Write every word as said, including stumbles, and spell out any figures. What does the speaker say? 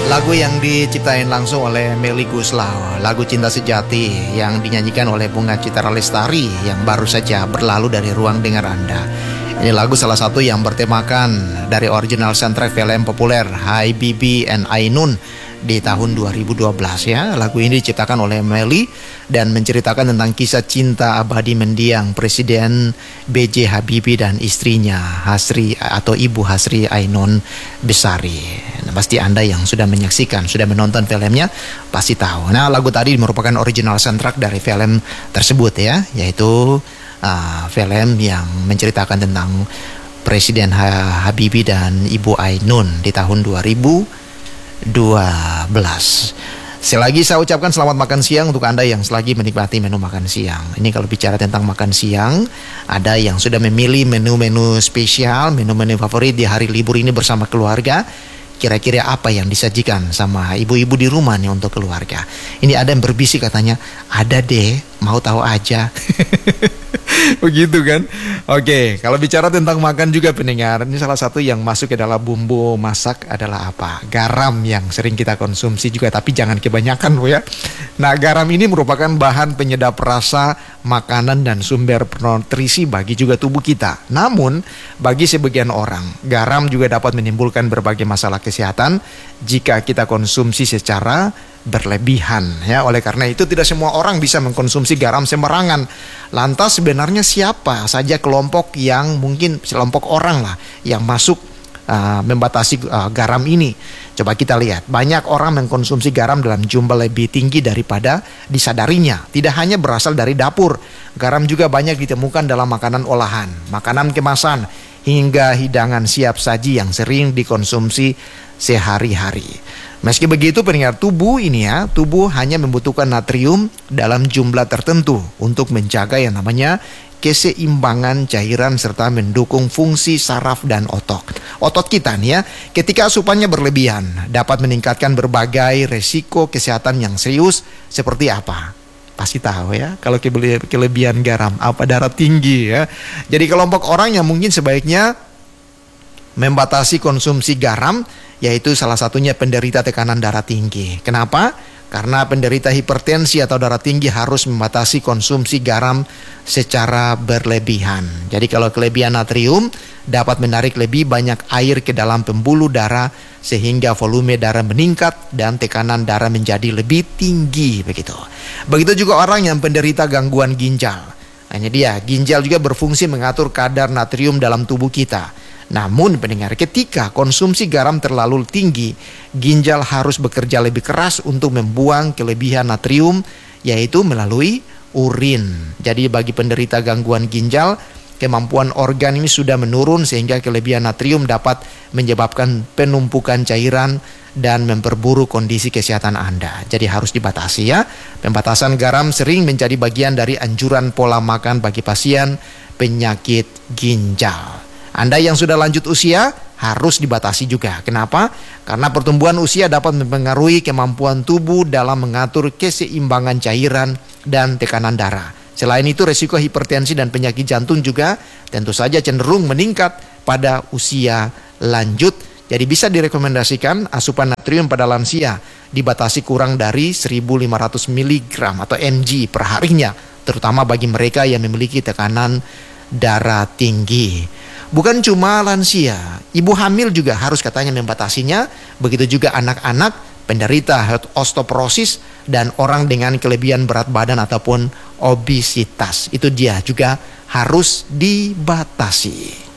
Lagu yang diciptain langsung oleh Melly Goeslaw, lagu Cinta Sejati yang dinyanyikan oleh Bunga Citra Lestari yang baru saja berlalu dari ruang dengar Anda. Ini lagu salah satu yang bertemakan dari original soundtrack film populer Hai Bibi and Ainun di tahun dua ribu dua belas ya. Lagu ini diciptakan oleh Melly dan menceritakan tentang kisah cinta abadi mendiang Presiden B J Habibie dan istrinya Hasri atau Ibu Hasri Ainun Besari. Nah, pasti Anda yang sudah menyaksikan, sudah menonton filmnya pasti tahu. Nah, lagu tadi merupakan original soundtrack dari film tersebut ya, yaitu uh, film yang menceritakan tentang Presiden Habibie dan Ibu Ainun di tahun dua ribu dua belas. Selagi saya ucapkan selamat makan siang untuk Anda yang selagi menikmati menu makan siang. Ini kalau bicara tentang makan siang, ada yang sudah memilih menu-menu spesial, menu-menu favorit di hari libur ini bersama keluarga. Kira-kira apa yang disajikan sama ibu-ibu di rumah nih untuk keluarga? Ini ada yang berbisik katanya, ada deh, mau tahu aja. Begitu kan? Oke, kalau bicara tentang makan juga pendengar, ini salah satu yang masuk ke dalam bumbu masak adalah apa? Garam yang sering kita konsumsi juga, tapi jangan kebanyakan loh ya. Nah, garam ini merupakan bahan penyedap rasa makanan dan sumber nutrisi bagi juga tubuh kita. Namun, bagi sebagian orang, garam juga dapat menimbulkan berbagai masalah kesehatan jika kita konsumsi secara berlebihan ya. Oleh karena itu tidak semua orang bisa mengkonsumsi garam sembarangan. Lantas sebenarnya siapa saja kelompok yang mungkin kelompok orang lah yang masuk uh, membatasi uh, garam ini? Coba kita lihat, banyak orang mengkonsumsi garam dalam jumlah lebih tinggi daripada disadarinya. Tidak hanya berasal dari dapur, garam juga banyak ditemukan dalam makanan olahan, makanan kemasan, hingga hidangan siap saji yang sering dikonsumsi sehari-hari. Meski begitu pendengar, tubuh ini ya, tubuh hanya membutuhkan natrium dalam jumlah tertentu untuk menjaga yang namanya keseimbangan cairan serta mendukung fungsi saraf dan otot. Otot kita nih ya, ketika asupannya berlebihan dapat meningkatkan berbagai resiko kesehatan yang serius. Seperti apa? Pasti tahu ya, kalau kelebihan garam, apa darah tinggi ya. Jadi kelompok orang yang mungkin sebaiknya membatasi konsumsi garam, yaitu salah satunya penderita tekanan darah tinggi. Kenapa? Karena penderita hipertensi atau darah tinggi harus membatasi konsumsi garam secara berlebihan. Jadi kalau kelebihan natrium dapat menarik lebih banyak air ke dalam pembuluh darah sehingga volume darah meningkat dan tekanan darah menjadi lebih tinggi begitu. Begitu juga orang yang penderita gangguan ginjal. Hanya dia, ginjal juga berfungsi mengatur kadar natrium dalam tubuh kita. Namun pendengar, ketika konsumsi garam terlalu tinggi, ginjal harus bekerja lebih keras untuk membuang kelebihan natrium, yaitu melalui urin. Jadi bagi penderita gangguan ginjal, kemampuan organ ini sudah menurun sehingga kelebihan natrium dapat menyebabkan penumpukan cairan dan memperburuk kondisi kesehatan Anda. Jadi harus dibatasi ya. Pembatasan garam sering menjadi bagian dari anjuran pola makan bagi pasien penyakit ginjal. Anda yang sudah lanjut usia harus dibatasi juga. Kenapa? Karena pertumbuhan usia dapat mempengaruhi kemampuan tubuh dalam mengatur keseimbangan cairan dan tekanan darah. Selain itu, resiko hipertensi dan penyakit jantung juga tentu saja cenderung meningkat pada usia lanjut. Jadi bisa direkomendasikan asupan natrium pada lansia dibatasi kurang dari seribu lima ratus miligram atau mg per harinya, terutama bagi mereka yang memiliki tekanan darah tinggi. Bukan cuma lansia, ibu hamil juga harus katanya membatasinya. Begitu juga anak-anak, penderita osteoporosis, dan orang dengan kelebihan berat badan ataupun obesitas. Itu dia juga harus dibatasi.